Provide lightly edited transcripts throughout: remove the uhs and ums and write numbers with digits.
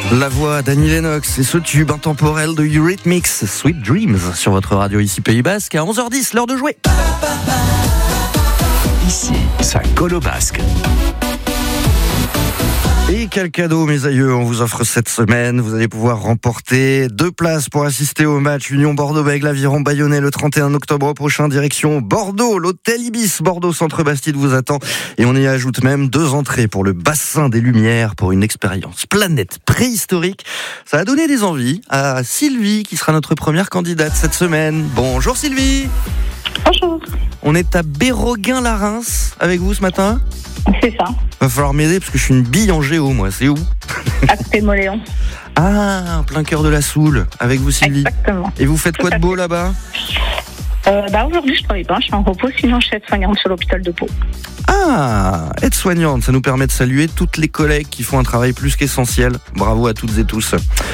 La voix d'Annie Lennox et ce tube intemporel de Eurythmics, Sweet Dreams, sur votre radio ici Pays Basque à 11h10, l'heure de jouer. Ici, ça colle au basque. Et quel cadeau, mes aïeux, on vous offre cette semaine. Vous allez pouvoir remporter 2 places pour assister au match Union Bordeaux-Bègles l'Aviron Bayonnais le 31 octobre prochain, direction Bordeaux. L'hôtel Ibis Bordeaux Centre Bastide vous attend. Et on y ajoute même 2 entrées pour le bassin des Lumières pour une expérience planète préhistorique. Ça a donné des envies à Sylvie, qui sera notre première candidate cette semaine. Bonjour Sylvie. Bonjour. On est à Béroguin-la-Reims avec vous ce matin. C'est ça. Va falloir m'aider parce que je suis une bille en géo, moi. C'est où? À côté de Moléon. Ah, en plein cœur de la Soule, avec vous Sylvie. Exactement. Et vous faites quoi de beau là-bas? Aujourd'hui, je travaille pas, je suis en repos, sinon je suis aide-soignante sur l'hôpital de Pau. Ah, aide-soignante, ça nous permet de saluer toutes les collègues qui font un travail plus qu'essentiel. Bravo à toutes et tous.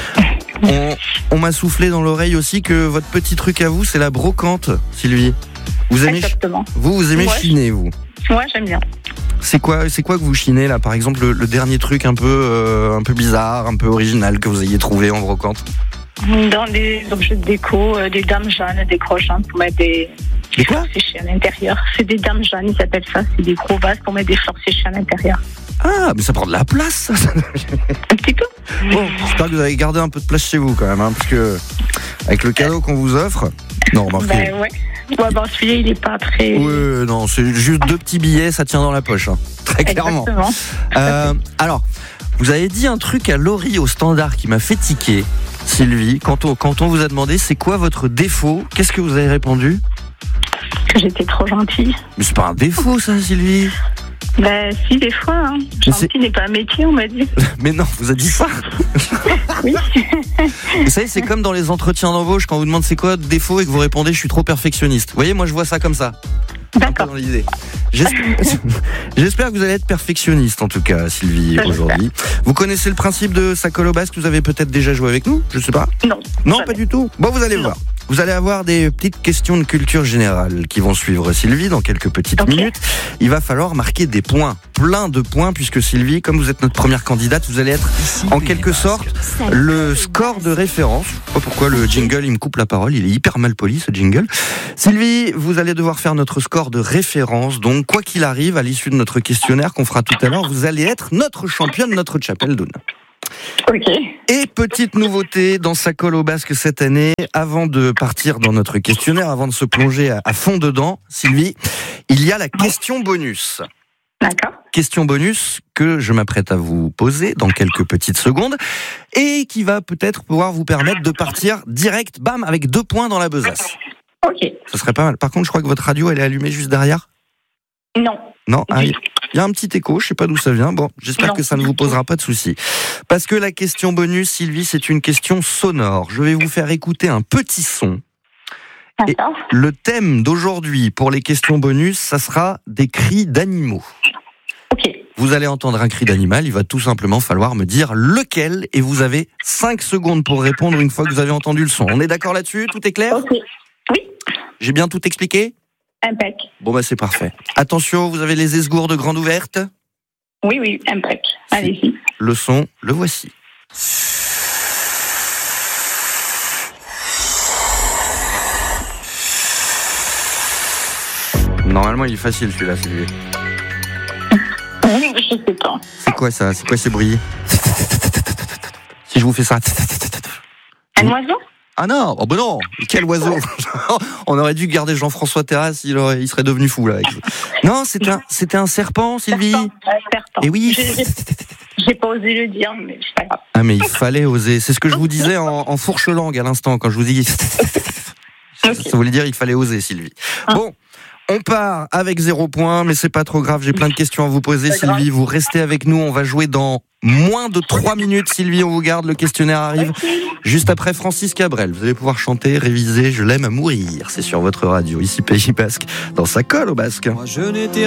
On m'a soufflé dans l'oreille aussi que votre petit truc à vous, c'est la brocante, Sylvie. Vous aimez, Exactement. vous aimez chiner, vous? Ouais, j'aime bien. C'est quoi que vous chinez là? Par exemple, le dernier truc un peu bizarre, un peu original que vous ayez trouvé en brocante? Dans les objets de déco, des dames jaunes, des croches pour mettre des fleurs séchées à l'intérieur. C'est des dames jaunes, ils appellent ça. C'est des gros vases pour mettre des fleurs séchées à l'intérieur. Ah, mais ça prend de la place, ça. Un petit peu. Bon, j'espère que vous avez gardé un peu de place chez vous quand même, hein, parce que avec le cadeau qu'on vous offre, non, remarquez. Ouais. Ouais, bon, celui-là, il est pas très... Oui, non, c'est juste 2 petits billets, ça tient dans la poche, hein, très clairement. Exactement. Alors, vous avez dit un truc à Laurie au standard qui m'a fait tiquer, Sylvie, quand on vous a demandé c'est quoi votre défaut, qu'est-ce que vous avez répondu? Que j'étais trop gentille. Mais c'est pas un défaut, ça, Sylvie. Si, des fois, hein. Gentil n'est pas un métier, on m'a dit. Mais non, vous avez dit ça. Oui. Vous savez, c'est comme dans les entretiens d'embauche, quand on vous demande c'est quoi votre défaut et que vous répondez je suis trop perfectionniste. Vous voyez, moi je vois ça comme ça. D'accord. Dans l'idée. J'espère que vous allez être perfectionniste en tout cas, Sylvie, aujourd'hui. Vous connaissez le principe de ça colle au basque? Vous avez peut-être déjà joué avec nous? Je sais pas. Non. Non, pas du tout. Bon, vous allez voir. Vous allez avoir des petites questions de culture générale qui vont suivre Sylvie dans quelques petites minutes. Il va falloir marquer des points, plein de points, puisque Sylvie, comme vous êtes notre première candidate, vous allez être en quelque sorte le score de référence. Je sais pas pourquoi le jingle, il me coupe la parole, il est hyper mal poli ce jingle. Sylvie, vous allez devoir faire notre score de référence, donc quoi qu'il arrive, à l'issue de notre questionnaire qu'on fera tout à l'heure, vous allez être notre championne, notre chapelle d'honneur. Ok. Et petite nouveauté dans sa colle au basque cette année, avant de partir dans notre questionnaire, avant de se plonger à fond dedans, Sylvie, il y a la question bonus. D'accord. Question bonus que je m'apprête à vous poser dans quelques petites secondes et qui va peut-être pouvoir vous permettre de partir direct, bam, avec 2 points dans la besace. Ok. Ça serait pas mal. Par contre, je crois que votre radio, elle est allumée juste derrière. Non. Non, il y a un petit écho, je sais pas d'où ça vient. Bon, j'espère que ça ne vous posera pas de soucis. Parce que la question bonus, Sylvie, c'est une question sonore. Je vais vous faire écouter un petit son. D'accord. Et le thème d'aujourd'hui pour les questions bonus, ça sera des cris d'animaux. Ok. Vous allez entendre un cri d'animal, il va tout simplement falloir me dire lequel, et vous avez 5 secondes pour répondre une fois que vous avez entendu le son. On est d'accord là-dessus? Tout est clair? Ok. Oui. J'ai bien tout expliqué? Impec. Bon bah c'est parfait. Attention, vous avez les esgourdes grandes ouvertes? Oui, impec. Allez-y. Le son, le voici. Normalement il est facile celui-là, Sylvie. Je sais pas. C'est quoi ça? C'est quoi ces bruits? Si je vous fais ça. Un oiseau? Ah non, oh ben non, quel oiseau. On aurait dû garder Jean-François Terrasse, il serait devenu fou là. Non, c'était un serpent, Sylvie. Serpent. Et oui. J'ai pas osé le dire, mais c'est pas grave. Ah mais il fallait oser. C'est ce que je vous disais en fourche-langue à l'instant quand je vous dis. Ça voulait dire il fallait oser, Sylvie. Bon. On part avec 0 point, mais c'est pas trop grave, j'ai plein de questions à vous poser, Sylvie. Vous restez avec nous, on va jouer dans moins de 3 minutes, Sylvie, on vous garde, le questionnaire arrive juste après Francis Cabrel. Vous allez pouvoir chanter, réviser, je l'aime à mourir. C'est sur votre radio, ici Pays Basque, dans sa colle au basque. Moi, je n'étais